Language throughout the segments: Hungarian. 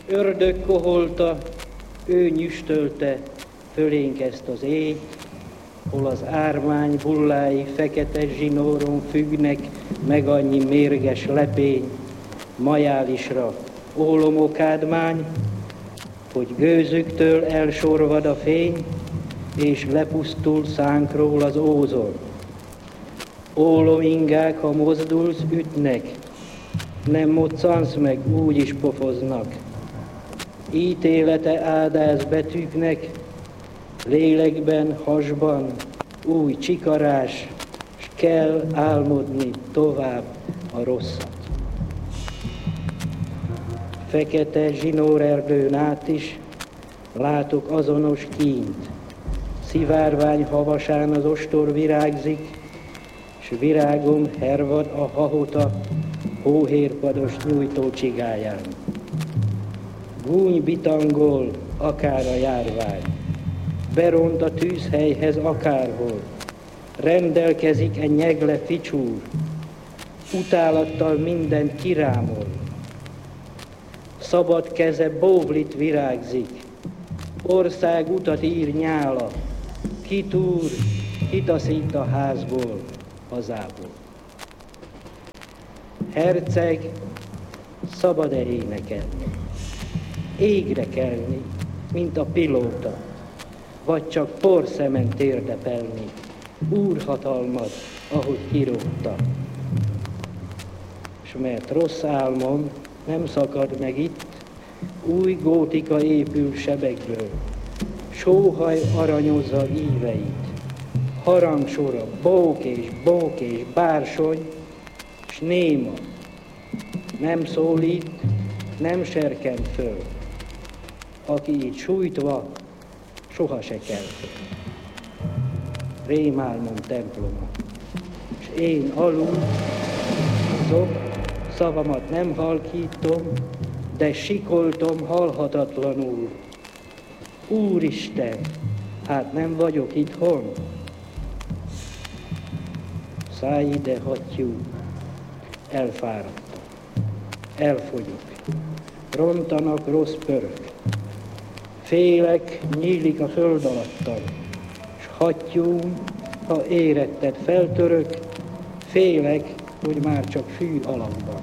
ördög koholta, ő nyüstölte fölénk ezt az éjt, hol az ármány bullái fekete zsinóron függnek, meg annyi mérges lepény, majálisra ólomokádmány, hogy gőzüktől elsorvad a fény, és lepusztul szánkról az ózon. Ólomingák, ha mozdulsz, ütnek, nem moccansz meg, úgy is pofoznak. Ítélete áldáz betűknek, lélekben, hasban, új csikarás, s kell álmodni tovább a rosszat. Fekete zsinórerdőn át is látok azonos kínt, szivárvány havasán az ostor virágzik, s virágom hervad a hahota hóhérpados nyújtó csigáján. Gúny bitangol, akár a járvány, beront a tűzhelyhez akárhol, rendelkezik nyegle ficsúr, utálattal mindent kirámol. Szabad keze bóvlit virágzik, ország utat ír nyála, kitúr, kitaszít a házból, hazából. Herceg, szabad-e énekelni, égre kelni, mint a pilóta, vagy csak porszemen térdepelni, úrhatalmat, ahogy kirótta. S mert rossz álmom nem szakad meg itt, új gótika épül sebekből, sóhaj aranyozza íveit, harangsora, bók és bársony, s néma, nem szólít, nem serkent föl, aki így sújtva soha se kell föl. Rémálmom temploma, s én alul azok, szavamat nem halkítom, de sikoltom halhatatlanul. Úristen, hát nem vagyok itthon? Szállj ide, hattyú, elfáradtam, elfogyok, rontanak rossz pörök. Félek, nyílik a föld alattam, s hattyúm, ha éretted feltörök, félek, hogy már csak fű alakban.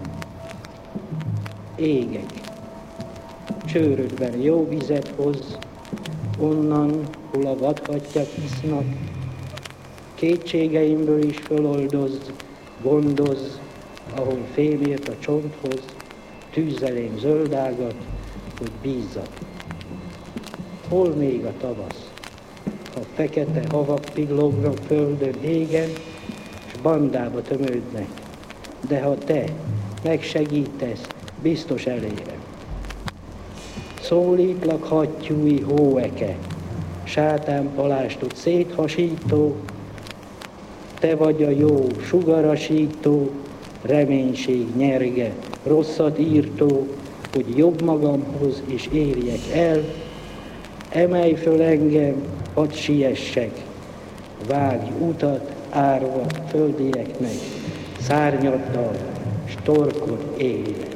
Égek, csőrödben jó vizet hoz, onnan, hol a vadhattyák isznak, kétségeimből is föloldoz, gondoz, ahol fémért a csonthoz, tűzzelém zöldágat, hogy bízzak. Hol még a tavasz, ha fekete havak piglognak földön égen, s bandába tömődnek, de ha te megsegítesz, biztos elérem. Szólítlak, hattyúi hóeke, sátán palástot széthasító, te vagy a jó, sugarasító, reménység nyerge, rosszat írtó, hogy jobb magamhoz is érjek el. Emelj föl engem, hadd siessek, vágj utat árva földieknek, szárnyaddal, s torkod éljen.